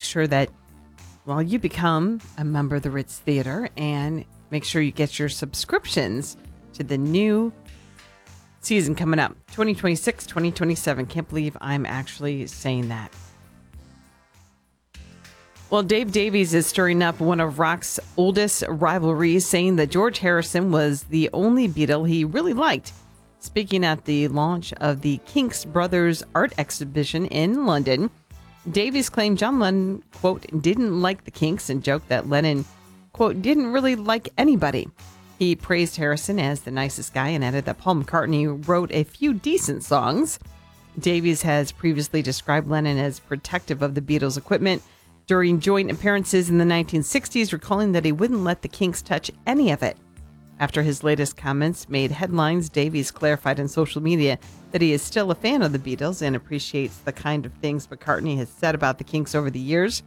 sure that, well, you become a member of the Ritz Theater and make sure you get your subscriptions to the new season coming up, 2026, 2027. Can't believe I'm actually saying that. Well, Dave Davies is stirring up one of rock's oldest rivalries, saying that George Harrison was the only Beatle he really liked. Speaking at the launch of the Kinks Brothers art exhibition in London, Davies claimed John Lennon, quote, didn't like the Kinks and joked that Lennon, quote, didn't really like anybody. He praised Harrison as the nicest guy and added that Paul McCartney wrote a few decent songs. Davies has previously described Lennon as protective of the Beatles' equipment during joint appearances in the 1960s, recalling that he wouldn't let the Kinks touch any of it. After his latest comments made headlines, Davies clarified on social media that he is still a fan of the Beatles and appreciates the kind of things McCartney has said about the Kinks over the years.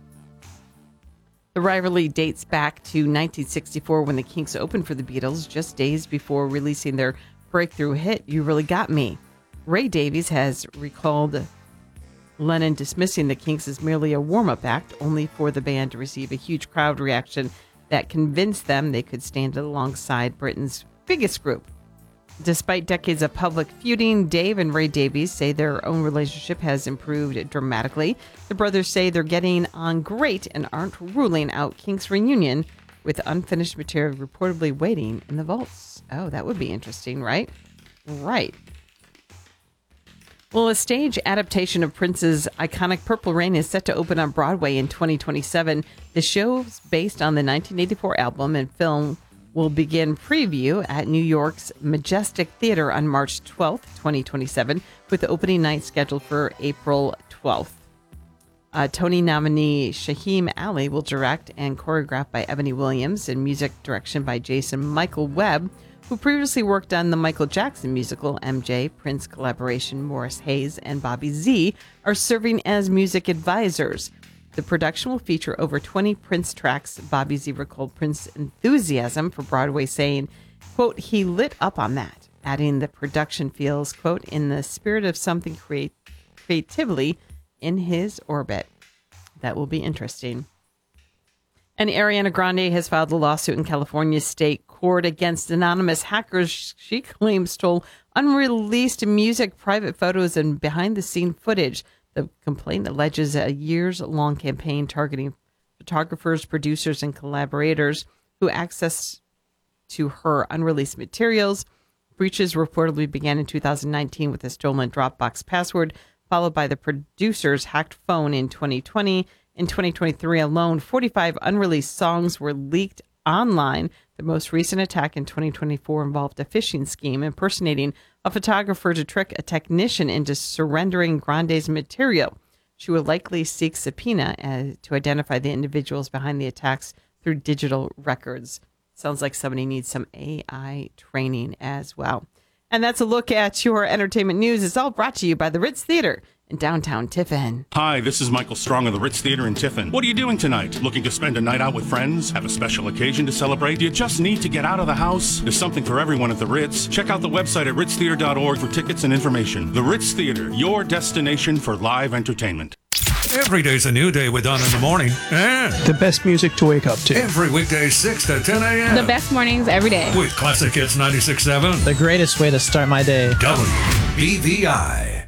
The rivalry dates back to 1964 when the Kinks opened for the Beatles, just days before releasing their breakthrough hit, You Really Got Me. Ray Davies has recalled Lennon dismissing the Kinks as merely a warm-up act, only for the band to receive a huge crowd reaction that convinced them they could stand alongside Britain's biggest group. Despite decades of public feuding, Dave and Ray Davies say their own relationship has improved dramatically. The brothers say they're getting on great and aren't ruling out Kinks' reunion, with unfinished material reportedly waiting in the vaults. Oh, that would be interesting, right? Right. Well, a stage adaptation of Prince's iconic Purple Rain is set to open on Broadway in 2027. The show's based on the 1984 album and film will begin preview at New York's Majestic Theater on March 12th, 2027, with the opening night scheduled for April 12th. Tony nominee Shaheem Ali will direct and choreographed by Ebony Williams and music direction by Jason Michael Webb, who previously worked on the Michael Jackson musical. MJ, Prince collaboration, Morris Hayes, and Bobby Z are serving as music advisors. The production will feature over 20 Prince tracks. Bobby Z recalled Prince enthusiasm for Broadway, saying, quote, he lit up on that, adding the production feels, quote, in the spirit of something creatively in his orbit. That will be interesting. And Ariana Grande has filed a lawsuit in California state court against anonymous hackers she claims stole unreleased music, private photos, and behind-the-scene footage. The complaint alleges a years-long campaign targeting photographers, producers, and collaborators who access to her unreleased materials. Breaches reportedly began in 2019 with a stolen Dropbox password, followed by the producer's hacked phone in 2020. In 2023 alone, 45 unreleased songs were leaked online. The most recent attack in 2024 involved a phishing scheme impersonating a photographer to trick a technician into surrendering Grande's material. She will likely seek subpoena to identify the individuals behind the attacks through digital records. Sounds like somebody needs some AI training as well. And that's a look at your entertainment news. It's all brought to you by the Ritz Theater in downtown Tiffin. Hi, this is Michael Strong of the Ritz Theater in Tiffin. What are you doing tonight? Looking to spend a night out with friends? Have a special occasion to celebrate? Do you just need to get out of the house? There's something for everyone at the Ritz. Check out the website at ritztheater.org for tickets and information. The Ritz Theater, your destination for live entertainment. Every day's a new day with Don in the morning. And the best music to wake up to. Every weekday, 6 to 10 a.m. The best mornings every day. With Classic Hits 96.7. The greatest way to start my day. WBVI.